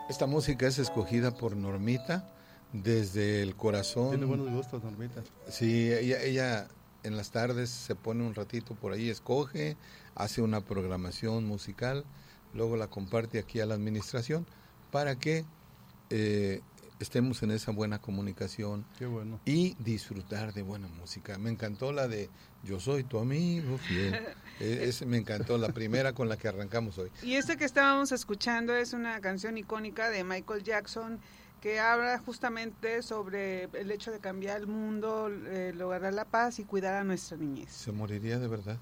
Esta música es escogida por Normita desde el corazón. Tiene buenos gustos, Normita. Sí, ella en las tardes se pone un ratito por ahí, escoge, hace una programación musical, luego la comparte aquí a la administración para que estemos en esa buena comunicación. Qué bueno. Y disfrutar de buena música. Me encantó la de Yo soy tu amigo fiel. Me encantó la primera con la que arrancamos hoy. Y esta que estábamos escuchando es una canción icónica de Michael Jackson que habla justamente sobre el hecho de cambiar el mundo, lograr la paz y cuidar a nuestra niñez. ¿Se moriría de verdad?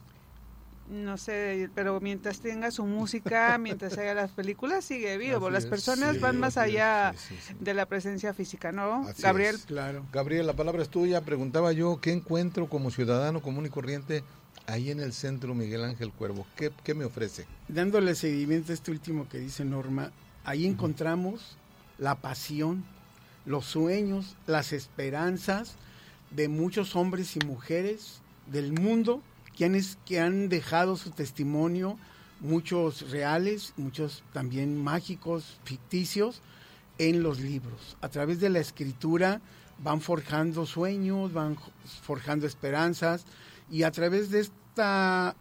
No sé, pero mientras tenga su música, mientras haya las películas, sigue vivo. Las personas van más allá de la presencia física, ¿no? Así Gabriel. Claro. Gabriel, la palabra es tuya. Preguntaba yo, ¿qué encuentro como ciudadano común y corriente ahí en el centro Miguel Ángel Cuervo? ¿Qué me ofrece? Dándole seguimiento a este último que dice Norma, ahí encontramos la pasión, los sueños, las esperanzas de muchos hombres y mujeres del mundo que han dejado su testimonio, muchos reales, muchos también mágicos, ficticios, en los libros. A través de la escritura van forjando sueños, van forjando esperanzas, y a través de esta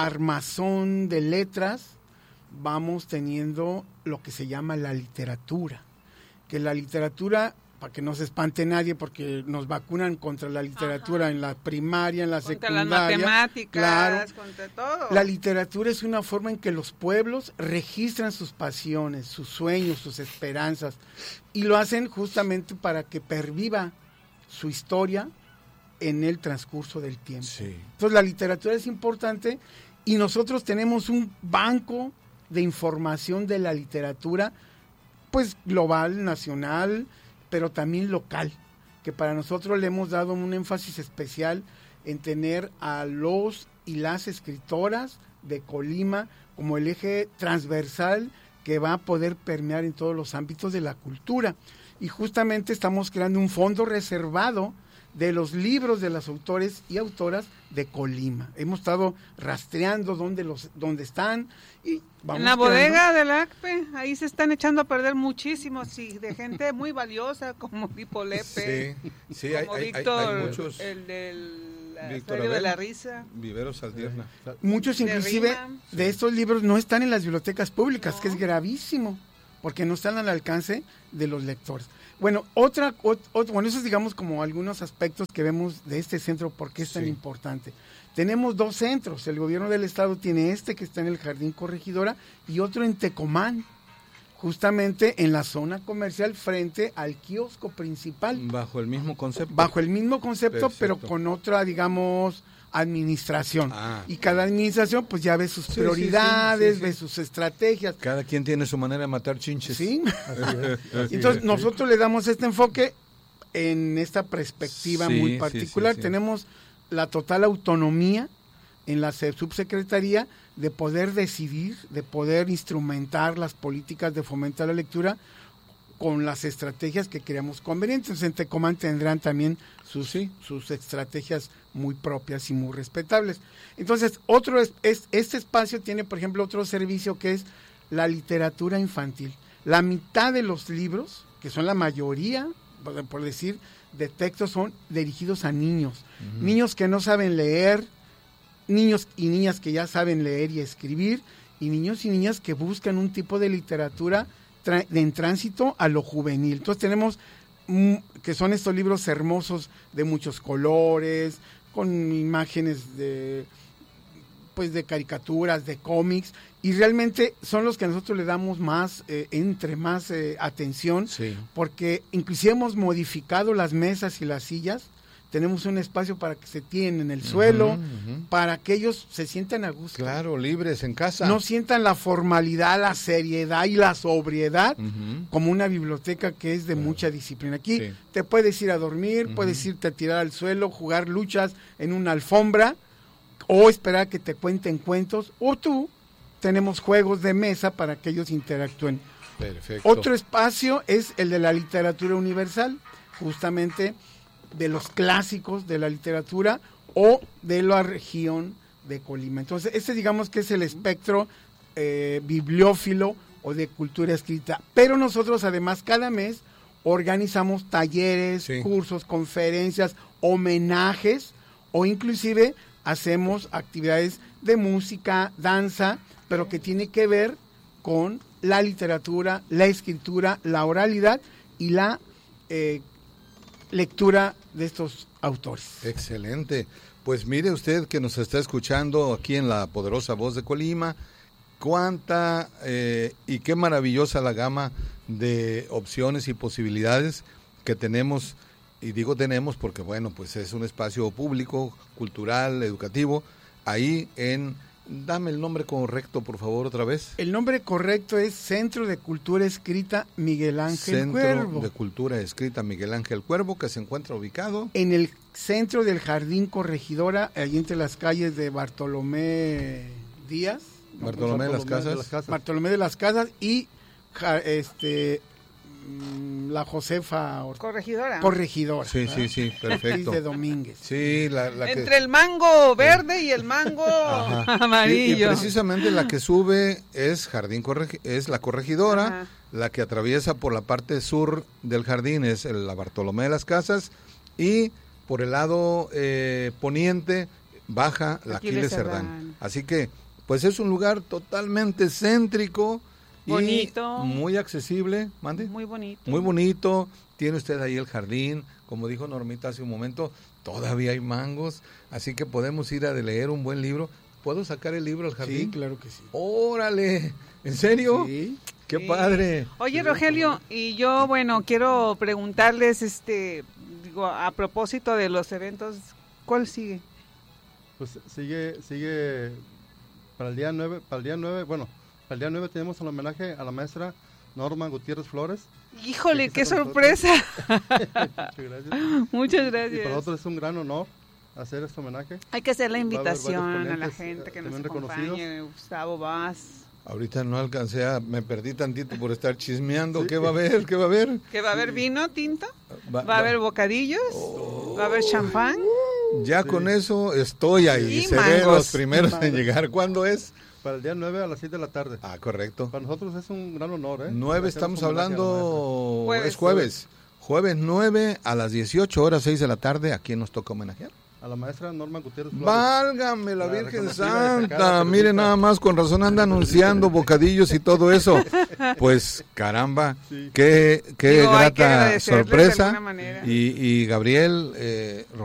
armazón de letras vamos teniendo lo que se llama la literatura. Que la literatura, para que no se espante nadie, porque nos vacunan contra la literatura en la primaria, en la secundaria. Contra las matemáticas, claro, contra todo. La literatura es una forma en que los pueblos registran sus pasiones, sus sueños, sus esperanzas, y lo hacen justamente para que perviva su historia en el transcurso del tiempo. Sí. Entonces la literatura es importante y nosotros tenemos un banco de información de la literatura, pues global, nacional, pero también local, que para nosotros le hemos dado un énfasis especial en tener a los y las escritoras de Colima como el eje transversal que va a poder permear en todos los ámbitos de la cultura. Y justamente estamos creando un fondo reservado de los libros de los autores y autoras de Colima. Hemos estado rastreando dónde están y vamos en la bodega del ACPE, ahí se están echando a perder muchísimos, y de gente muy valiosa como Pipo Lepe, sí, como hay Víctor, muchos, el del Víctor de la Risa. Viveros Saldierna. Muchos inclusive de estos libros no están en las bibliotecas públicas, No. que es gravísimo, porque no están al alcance de los lectores. Bueno, bueno, esos digamos como algunos aspectos que vemos de este centro, ¿por qué es tan importante? Tenemos 2 centros, el gobierno del estado tiene este que está en el Jardín Corregidora y otro en Tecomán, justamente en la zona comercial frente al kiosco principal. Bajo el mismo concepto. Bajo el mismo concepto, Perfecto. pero con otra, digamos, administración. Y cada administración pues ya ve sus prioridades, ve sus estrategias. Cada quien tiene su manera de matar chinches. Sí. Entonces nosotros le damos este enfoque en esta perspectiva muy particular. Tenemos la total autonomía en la subsecretaría de poder decidir, de poder instrumentar las políticas de fomento a la lectura con las estrategias que creamos convenientes. Entonces, en Tecomán tendrán también sus estrategias muy propias y muy respetables. Entonces, este espacio tiene, por ejemplo, otro servicio que es la literatura infantil. La mitad de los libros, que son la mayoría, por decir, de textos, son dirigidos a niños. Uh-huh. Niños que no saben leer, niños y niñas que ya saben leer y escribir, y niños y niñas que buscan un tipo de literatura en tránsito a lo juvenil. Entonces tenemos que son estos libros hermosos de muchos colores, con imágenes de caricaturas, de cómics, y realmente son los que nosotros le damos más atención, porque inclusive hemos modificado las mesas y las sillas. Tenemos un espacio para que se tiren en el suelo, para que ellos se sientan a gusto. Claro, libres en casa. No sientan la formalidad, la seriedad y la sobriedad como una biblioteca que es de mucha disciplina. Aquí te puedes ir a dormir, puedes irte a tirar al suelo, jugar luchas en una alfombra, o esperar que te cuenten cuentos, o tenemos juegos de mesa para que ellos interactúen. Perfecto. Otro espacio es el de la literatura universal, justamente de los clásicos de la literatura o de la región de Colima. Entonces, digamos que es el espectro bibliófilo o de cultura escrita. Pero nosotros además cada mes organizamos talleres, cursos, conferencias, homenajes o inclusive hacemos actividades de música, danza, pero que tiene que ver con la literatura, la escritura, la oralidad y la lectura de estos autores. Excelente. Pues mire usted que nos está escuchando aquí en la poderosa voz de Colima, cuánta y qué maravillosa la gama de opciones y posibilidades que tenemos, y digo tenemos porque bueno, pues es un espacio público, cultural, educativo, ahí en... Dame el nombre correcto, por favor, otra vez. El nombre correcto es Centro de Cultura Escrita Miguel Ángel Cuervo. Centro de Cultura Escrita Miguel Ángel Cuervo, que se encuentra ubicado en el centro del Jardín Corregidora, allí entre las calles de Bartolomé Díaz. Bartolomé de las Casas. Bartolomé de las Casas y la Josefa Corregidora. Sí, perfecto. De Domínguez. Sí, entre el mango verde y el mango amarillo. Y precisamente la que sube es es la Corregidora. Ajá. La que atraviesa por la parte sur del jardín es la Bartolomé de las Casas, y por el lado poniente baja la Aquiles Cerdán. Así que pues es un lugar totalmente céntrico, bonito, y muy accesible. ¿Mande? Muy bonito. Muy bonito. Tiene usted ahí el jardín, como dijo Normita hace un momento, todavía hay mangos, así que podemos ir a leer un buen libro. ¿Puedo sacar el libro al jardín? Sí, claro que sí. ¡Órale! ¿En serio? Sí. ¡Qué padre! Oye, sí, Rogelio, y yo, bueno, quiero preguntarles, a propósito de los eventos, ¿cuál sigue? Pues sigue para el día 9, bueno, para el día 9 tenemos un homenaje a la maestra Norma Gutiérrez Flores. ¡Híjole, qué sorpresa! Muchas gracias. Muchas gracias. Y para nosotros es un gran honor hacer este homenaje. Hay que hacer la invitación a la gente que nos acompañe, Gustavo Vaz. Ahorita no alcancé me perdí tantito por estar chismeando. Sí. ¿Qué va a haber? ¿Qué va a haber vino tinto, va a haber bocadillos, va a haber champán. Ya con eso estoy ahí. Y seré los primeros en llegar. ¿Cuándo es? Para el día 9 a las 6 de la tarde. Ah, correcto. Para nosotros es un gran honor, 9 estamos hablando, es jueves. Jueves 9 a las 18 horas, 6 de la tarde, ¿a quién nos toca homenajear? A la maestra Norma Gutiérrez Flores. ¡Válgame la Virgen Santa! Mire nada más, con razón anda anunciando bocadillos y todo eso. Pues caramba, sí. qué grata sorpresa. Y Gabriel...